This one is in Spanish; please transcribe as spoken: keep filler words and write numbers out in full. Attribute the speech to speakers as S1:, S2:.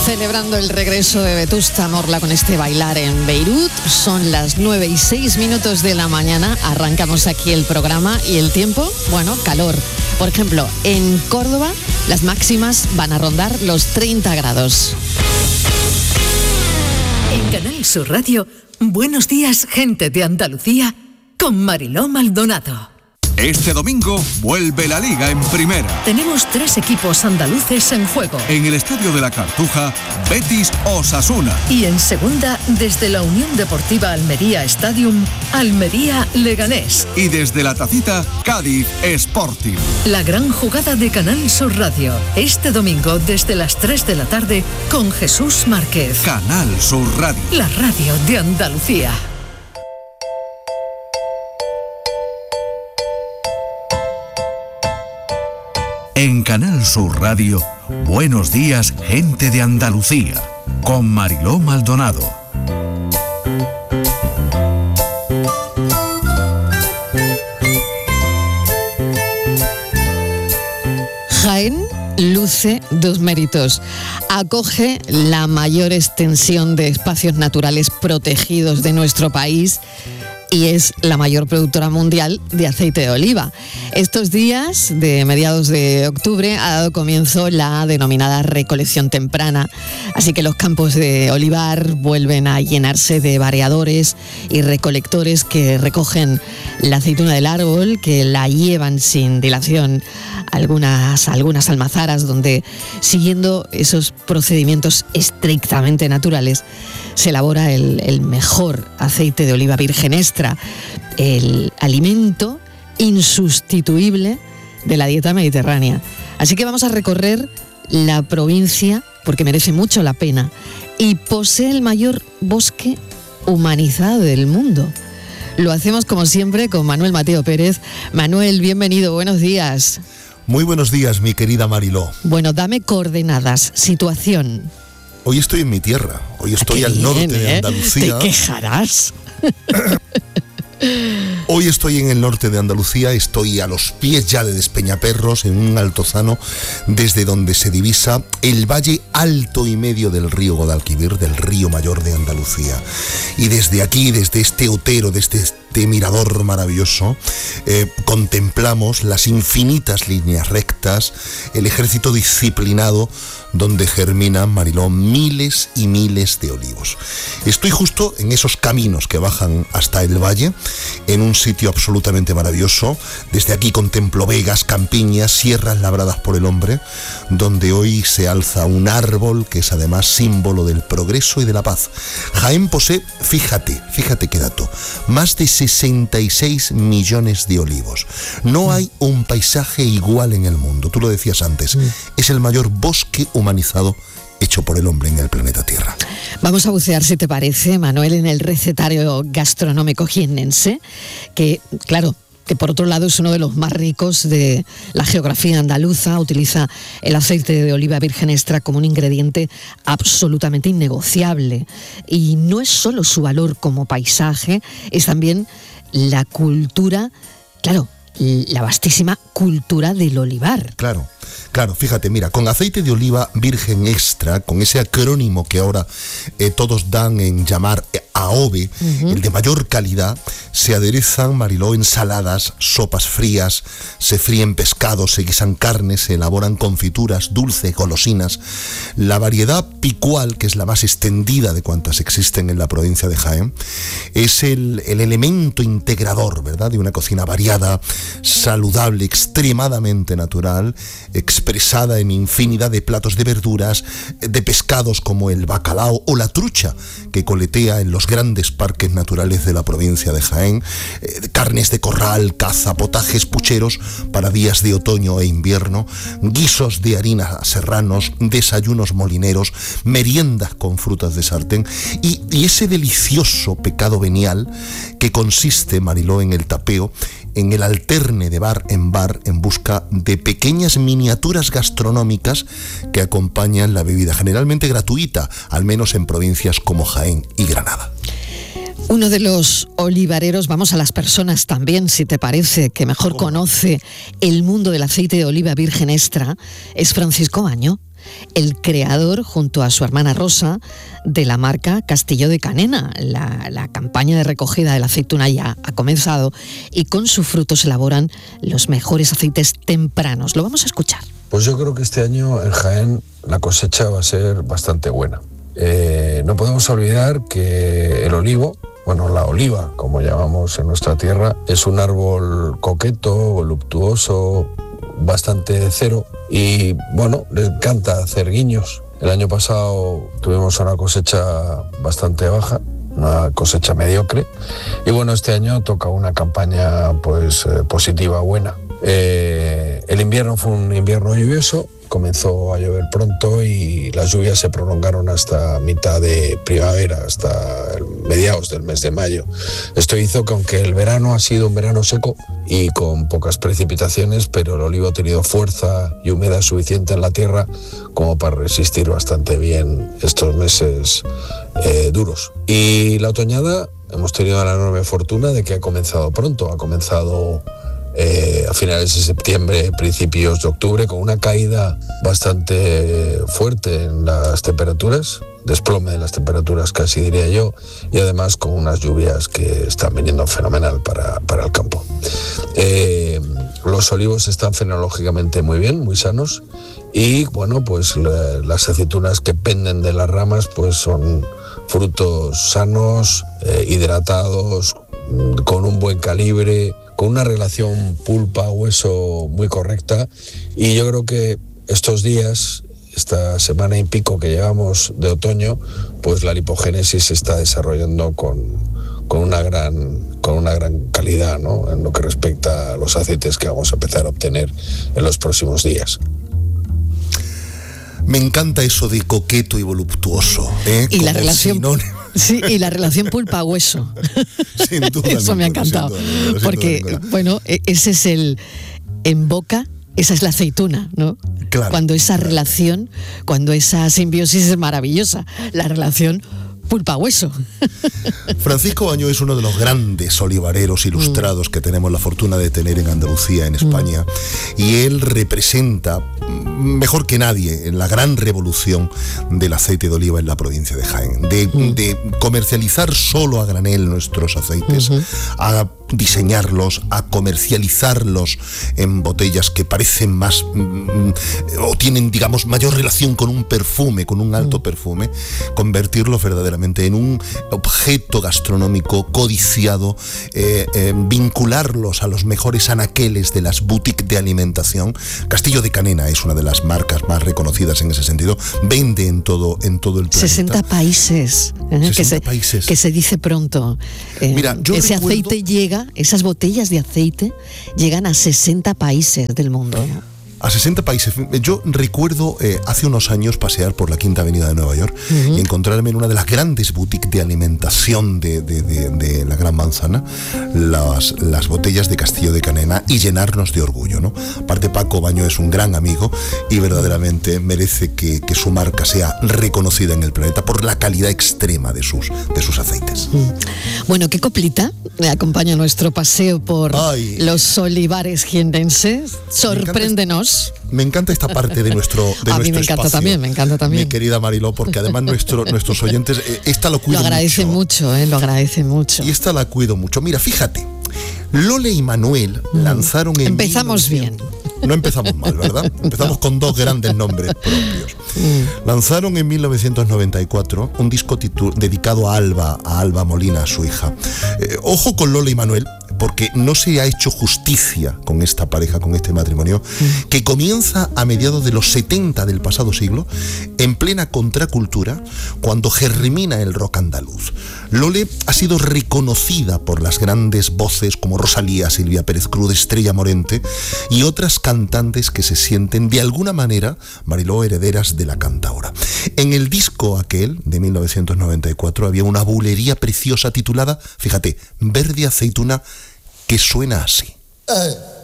S1: Celebrando el regreso de Vetusta Morla con este bailar en Beirut. Son las nueve y seis minutos de la mañana. Arrancamos aquí el programa y el tiempo, bueno, calor. Por ejemplo, en Córdoba las máximas van a rondar los treinta grados.
S2: En Canal Sur Radio, buenos días, gente de Andalucía, con Mariló Maldonado.
S3: Este domingo vuelve la Liga en Primera.
S2: Tenemos tres equipos andaluces en juego.
S3: En el Estadio de la Cartuja, Betis Osasuna.
S2: Y en Segunda, desde la Unión Deportiva Almería Stadium, Almería Leganés.
S3: Y desde la Tacita, Cádiz Sporting.
S2: La gran jugada de Canal Sur Radio. Este domingo desde las tres de la tarde con Jesús Márquez.
S3: Canal Sur Radio.
S2: La radio de Andalucía.
S3: En Canal Sur Radio, buenos días, gente de Andalucía, con Mariló Maldonado.
S1: Jaén luce dos méritos. Acoge la mayor extensión de espacios naturales protegidos de nuestro país y es la mayor productora mundial de aceite de oliva. Estos días, de mediados de octubre, ha dado comienzo la denominada recolección temprana, así que los campos de olivar vuelven a llenarse de variadores y recolectores que recogen la aceituna del árbol, que la llevan sin dilación a algunas, algunas almazaras donde, siguiendo esos procedimientos estrictamente naturales, se elabora el, el mejor aceite de oliva virgen extra, el alimento insustituible de la dieta mediterránea. Así que vamos a recorrer la provincia porque merece mucho la pena y posee el mayor bosque humanizado del mundo. Lo hacemos como siempre con Manuel Mateo Pérez. Manuel, bienvenido, buenos días.
S4: Muy buenos días, mi querida Mariló.
S1: Bueno, dame coordenadas, situación.
S4: Hoy estoy en mi tierra, hoy estoy
S1: Qué
S4: al
S1: bien,
S4: norte de
S1: ¿eh?
S4: Andalucía.
S1: ¿Te quejarás?
S4: Hoy estoy en el norte de Andalucía, estoy a los pies ya de Despeñaperros, en un altozano, desde donde se divisa el valle alto y medio del río Guadalquivir, del río mayor de Andalucía. Y desde aquí, desde este otero, desde este mirador maravilloso, eh, contemplamos las infinitas líneas rectas, el ejército disciplinado donde germinan, Mariló, miles y miles de olivos. Estoy justo en esos caminos que bajan hasta el valle, en un sitio absolutamente maravilloso. Desde aquí contemplo vegas, campiñas, sierras labradas por el hombre, donde hoy se alza un árbol que es además símbolo del progreso y de la paz. Jaén posee, fíjate, fíjate qué dato, más de sesenta y seis millones de olivos. No hay un paisaje igual en el mundo, tú lo decías antes, es el mayor bosque humanizado hecho por el hombre en el planeta Tierra.
S1: Vamos a bucear, si te parece, Manuel, en el recetario gastronómico jiennense, que, claro, que por otro lado es uno de los más ricos de la geografía andaluza. Utiliza el aceite de oliva virgen extra como un ingrediente absolutamente innegociable. Y no es solo su valor como paisaje, es también la cultura, claro, la vastísima cultura del olivar.
S4: Claro, claro, fíjate, mira, con aceite de oliva virgen extra, con ese acrónimo que ahora eh, todos dan en llamar A O V E, uh-huh. el de mayor calidad, se aderezan, Mariló, ensaladas, sopas frías, se fríen pescados, se guisan carnes, se elaboran confituras, dulces, golosinas. La variedad picual, que es la más extendida de cuantas existen en la provincia de Jaén, es el, el elemento integrador, ¿verdad?, de una cocina variada, saludable, extremadamente natural, expresada en infinidad de platos de verduras, de pescados como el bacalao o la trucha, que coletea en los grandes parques naturales de la provincia de Jaén, eh, carnes de corral, caza, potajes pucheros para días de otoño e invierno, guisos de harina serranos, desayunos molineros, meriendas con frutas de sartén y, y ese delicioso pecado venial que consiste, Mariló, en el tapeo, en el alterne de bar en bar en busca de pequeñas miniaturas gastronómicas que acompañan la bebida, generalmente gratuita, al menos en provincias como Jaén y Granada.
S1: Uno de los olivareros, vamos a las personas también, si te parece, que mejor conoce el mundo del aceite de oliva virgen extra, es Francisco Baño. el creador, junto a su hermana Rosa, de la marca Castillo de Canena. La, la campaña de recogida de la aceituna ya ha comenzado y con su fruto se elaboran los mejores aceites tempranos. Lo vamos a escuchar.
S5: Pues yo creo que este año en Jaén la cosecha va a ser bastante buena. Eh, no podemos olvidar que el olivo, bueno, la oliva, como llamamos en nuestra tierra, es un árbol coqueto, voluptuoso, bastante cero y, bueno, le encanta hacer guiños. El año pasado tuvimos una cosecha bastante baja, una cosecha mediocre, y bueno, este año toca una campaña pues eh, positiva, buena. Eh, el invierno fue un invierno lluvioso, comenzó a llover pronto y las lluvias se prolongaron hasta mitad de primavera, hasta mediados del mes de mayo. Esto hizo que, aunque el verano ha sido un verano seco y con pocas precipitaciones, pero el olivo ha tenido fuerza y humedad suficiente en la tierra como para resistir bastante bien estos meses eh, duros. Y la otoñada hemos tenido la enorme fortuna de que ha comenzado pronto, ha comenzado Eh, a finales de septiembre, principios de octubre, con una caída bastante fuerte en las temperaturas, desplome de las temperaturas casi diría yo, y además con unas lluvias que están viniendo fenomenal para, para el campo. Eh, los olivos están fenológicamente muy bien, muy sanos, y bueno, pues la, las aceitunas que penden de las ramas pues son frutos sanos, eh, hidratados, con un buen calibre, con una relación pulpa-hueso muy correcta, y yo creo que estos días, esta semana y pico que llevamos de otoño, pues la lipogénesis se está desarrollando con, con, una, gran, con una gran calidad, ¿no?, en lo que respecta a los aceites que vamos a empezar a obtener en los próximos días.
S4: Me encanta eso de coqueto y voluptuoso, ¿eh?
S1: Y
S4: Como
S1: la relación...
S4: sinónimo.
S1: Sí, y la relación pulpa-hueso.
S4: Sin duda.
S1: Eso me ha encantado.
S4: Sin duda, sin duda,
S1: porque,
S4: sin duda.
S1: bueno, ese es el... En boca, esa es la aceituna, ¿no?
S4: Claro,
S1: cuando esa
S4: claro.
S1: relación, cuando esa simbiosis es maravillosa. La relación pulpa-hueso.
S4: Francisco Bañó es uno de los grandes olivareros ilustrados mm. que tenemos la fortuna de tener en Andalucía, en España, mm. y él representa mejor que nadie en la gran revolución del aceite de oliva en la provincia de Jaén, de, mm. de comercializar solo a granel nuestros aceites, mm-hmm. a diseñarlos, a comercializarlos en botellas que parecen más mm, o tienen, digamos, mayor relación con un perfume, con un alto mm. perfume, convertirlos verdaderamente en un objeto gastronómico codiciado, eh, eh, vincularlos a los mejores anaqueles de las boutiques de alimentación. Castillo de Canena es una de las marcas más reconocidas en ese sentido, vende en todo, en todo el planeta.
S1: sesenta países, ¿eh?
S4: sesenta
S1: que se,
S4: países.
S1: Que se dice pronto. Eh,
S4: Mira, yo
S1: ese
S4: recuerdo...
S1: aceite llega, esas botellas de aceite llegan a sesenta países del mundo, ¿no?
S4: A sesenta países. Yo recuerdo eh, hace unos años pasear por la Quinta Avenida de Nueva York uh-huh. y encontrarme en una de las grandes boutiques de alimentación de, de, de, de la Gran Manzana las, las botellas de Castillo de Canena y llenarnos de orgullo, ¿no? Aparte, Paco Bañó es un gran amigo y verdaderamente merece que, que su marca sea reconocida en el planeta por la calidad extrema de sus, de sus aceites.
S1: Uh-huh. Bueno, ¿qué coplita me acompaña nuestro paseo por Ay. los olivares jienenses? Sorpréndenos.
S4: Me encanta esta parte de nuestro de
S1: A
S4: nuestro
S1: mí me encanta
S4: espacio,
S1: también, me encanta también.
S4: Mi querida Mariló, porque además nuestro, nuestros oyentes, eh, esta lo cuido
S1: mucho. Lo agradece mucho, mucho eh, lo agradece mucho.
S4: Y esta la cuido mucho. Mira, fíjate, Lole y Manuel mm. lanzaron en...
S1: Empezamos mil novecientos...
S4: bien. No empezamos mal, ¿verdad? Empezamos no. con dos grandes nombres propios. Mm. Lanzaron en mil novecientos noventa y cuatro un disco titu- dedicado a Alba, a Alba Molina, a su hija. Eh, ojo con Lole y Manuel, porque no se ha hecho justicia con esta pareja, con este matrimonio, mm. que comienza a mediados de los setenta del pasado siglo, en plena contracultura, cuando germina el rock andaluz. Lole ha sido reconocida por las grandes voces como Rosalía, Silvia Pérez Cruz, Estrella Morente y otras cantantes que se sienten de alguna manera, Mariló, herederas de la cantaora. En el disco aquel de mil novecientos noventa y cuatro había una bulería preciosa titulada, fíjate, Verde Aceituna, que suena así.
S6: Eh.